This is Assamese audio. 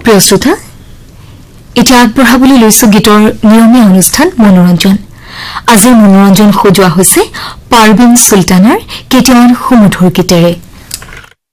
প্ৰিয় শ্ৰোতা এতিয়া আগবঢ়াবলৈ লৈছো গীতৰ নিয়মীয়া অনুষ্ঠান মনোৰঞ্জন আজিৰ মনোৰঞ্জন সজোৱা হৈছে পাৰবিন সুলতানাৰ কেইটামান সুমধুৰ গীতেৰে